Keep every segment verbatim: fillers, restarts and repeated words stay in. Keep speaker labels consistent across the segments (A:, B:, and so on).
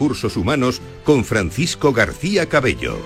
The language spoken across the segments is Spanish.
A: Recursos Humanos con Francisco García Cabello.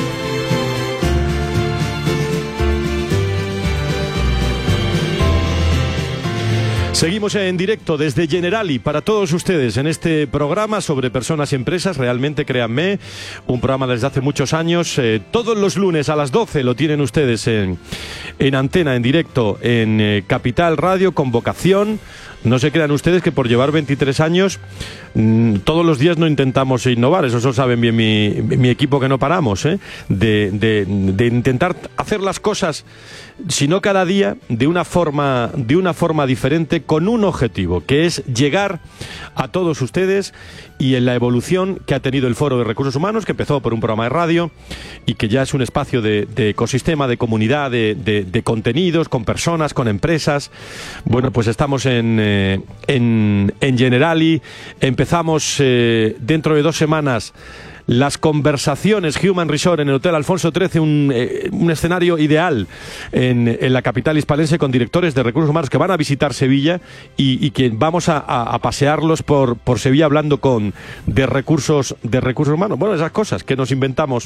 B: Seguimos en directo desde Generali para todos ustedes en este programa sobre personas y empresas. Realmente, créanme, un programa desde hace muchos años. Eh, todos los lunes a las doce lo tienen ustedes en, en antena, en directo, en eh, Capital Radio, con vocación. No se crean ustedes que por llevar veintitrés años mmm, todos los días no intentamos innovar. Eso lo saben bien mi, mi equipo, que no paramos, ¿eh? de, de, de intentar hacer las cosas, sino cada día de una forma, de una forma diferente, con un objetivo, que es llegar a todos ustedes. Y en la evolución que ha tenido el Foro de Recursos Humanos, que empezó por un programa de radio y que ya es un espacio de, de ecosistema, de comunidad, de, de, de contenidos, con personas, con empresas. Bueno, pues estamos en, eh, en, en Generali. Empezamos eh, dentro de dos semanas las conversaciones Human Resort en el Hotel Alfonso trece, un, eh, un escenario ideal en, en la capital hispalense, con directores de recursos humanos que van a visitar Sevilla y, y que vamos a, a, a pasearlos por, por Sevilla hablando con de recursos de recursos humanos. Bueno, esas cosas que nos inventamos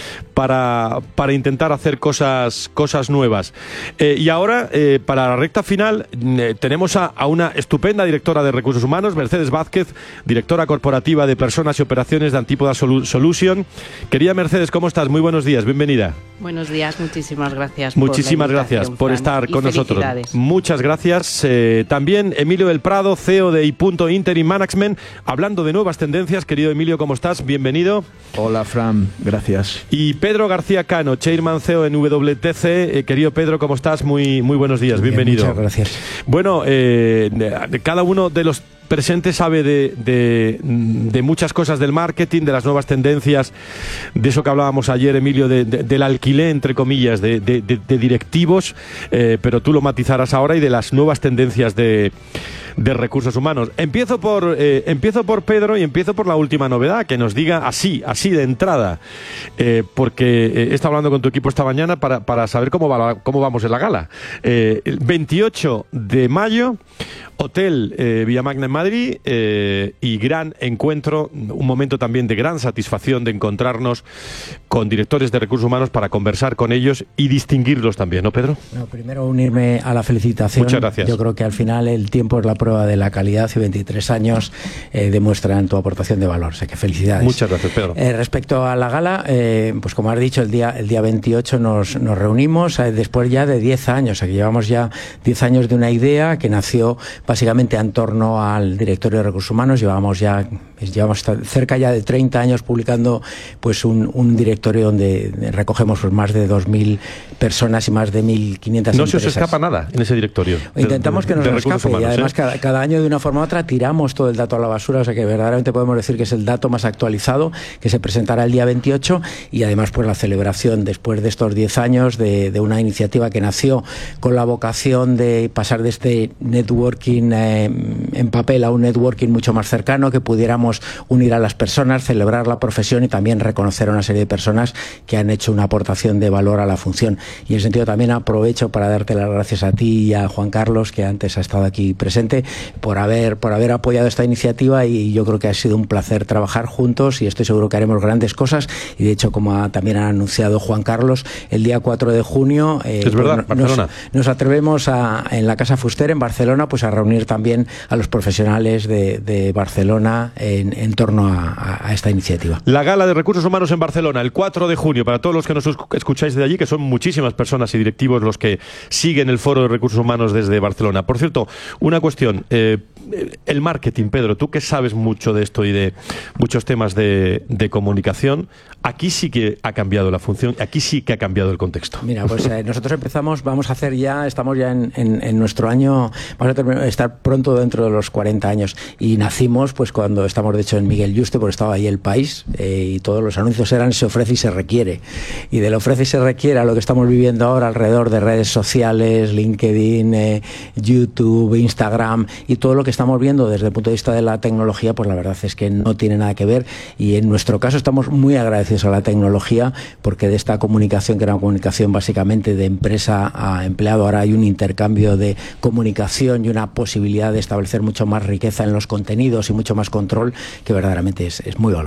B: para, para intentar hacer cosas, cosas nuevas. Eh, y ahora, eh, para la recta final, eh, tenemos a, a una estupenda directora de recursos humanos, Mercedes Vázquez, directora corporativa de personas y operaciones de Antípoda Solutions. Solution. Querida Mercedes, ¿cómo estás? Muy buenos días, bienvenida.
C: Buenos días, muchísimas gracias.
B: Muchísimas
C: por
B: gracias por
C: Fran,
B: estar con nosotros.
C: Felicidades.
B: Muchas gracias. Eh, también Emilio del Prado, C E O de I. Interim Management, hablando de nuevas tendencias. Querido Emilio, ¿cómo estás? Bienvenido.
D: Hola, Fran, gracias.
B: Y Pedro García Cano, Chairman C E O en W T C. Eh, querido Pedro, ¿cómo estás? Muy, muy buenos días,
E: Bien,
B: bienvenido.
E: muchas gracias.
B: Bueno, eh, de cada uno de los presente sabe de, de, de muchas cosas del marketing, de las nuevas tendencias, de eso que hablábamos ayer, Emilio, de, de, del alquiler, entre comillas, de, de, de, de directivos, eh, pero tú lo matizarás ahora, y de las nuevas tendencias de, de recursos humanos. Empiezo por, eh, empiezo por Pedro y empiezo por la última novedad, que nos diga así, así de entrada, eh, porque eh, he estado hablando con tu equipo esta mañana para, para saber cómo, va la, cómo vamos en la gala. Eh, el veintiocho de mayo, Hotel eh, Villamagna en Madrid, eh, y gran encuentro, un momento también de gran satisfacción de encontrarnos con directores de recursos humanos para conversar con ellos y distinguirlos también, ¿no, Pedro?
E: No, primero unirme a la felicitación.
B: Muchas gracias.
E: Yo creo que al final el tiempo es la prueba de la calidad y veintitrés años eh, demuestran tu aportación de valor. O sea que felicidades.
B: Muchas gracias, Pedro.
E: Eh, respecto a la gala, eh, pues como has dicho, el día, el día veintiocho nos, nos reunimos eh, después ya de diez años. O sea que llevamos ya diez años de una idea que nació básicamente en torno al directorio de recursos humanos. Llevamos ya llevamos cerca ya de treinta años publicando pues un, un directorio donde recogemos pues, más de dos mil personas y más de mil quinientas
B: no
E: empresas.
B: No se os escapa nada en ese directorio.
E: Intentamos
B: de,
E: que no
B: de
E: nos escape,
B: humanos,
E: y además
B: ¿eh?
E: cada, cada año de una forma u otra tiramos todo el dato a la basura. O sea que verdaderamente podemos decir que es el dato más actualizado, que se presentará el día veintiocho, y además pues la celebración después de estos diez años de, de una iniciativa que nació con la vocación de pasar de este networking eh, en papel a un networking mucho más cercano, que pudiéramos unir a las personas, celebrar la profesión y también reconocer a una serie de personas que han hecho una aportación de valor a la función. Y en ese sentido también aprovecho para darte las gracias a ti y a Juan Carlos, que antes ha estado aquí presente, por haber, por haber apoyado esta iniciativa, y yo creo que ha sido un placer trabajar juntos y estoy seguro que haremos grandes cosas. Y de hecho, como ha, también ha anunciado Juan Carlos, el día cuatro de junio eh,
B: es verdad,
E: pues,
B: Barcelona.
E: Nos, nos atrevemos a, en la Casa Fuster en Barcelona, pues a reunir también a los profesionales de, de Barcelona en, en torno a, a, a esta iniciativa.
B: La Gala de Recursos Humanos en Barcelona, el cuatro de junio, para todos los que nos escucháis de allí, que son muchísimas personas y directivos los que siguen el Foro de Recursos Humanos desde Barcelona. Por cierto, una cuestión, eh, el marketing, Pedro, tú que sabes mucho de esto y de muchos temas de, de comunicación, aquí sí que ha cambiado la función, aquí sí que ha cambiado el contexto.
E: Mira, pues eh, nosotros empezamos, vamos a hacer ya, estamos ya en, en, en nuestro año, vamos a terminar, estar pronto dentro de los cuarenta años, y nacimos pues cuando estamos de hecho en Miguel Yuste, porque estaba ahí El País, eh, y todos los anuncios eran se ofrece y se requiere, y del ofrece y se requiere a lo que estamos viviendo ahora alrededor de redes sociales, LinkedIn, eh, YouTube, Instagram, y todo lo que estamos viendo desde el punto de vista de la tecnología, pues la verdad es que no tiene nada que ver, y en nuestro caso estamos muy agradecidos a la tecnología, porque de esta comunicación, que era una comunicación básicamente de empresa a empleado, ahora hay un intercambio de comunicación y una posibilidad de establecer mucho más riqueza en los contenidos y mucho más control, que verdaderamente es, es muy valioso.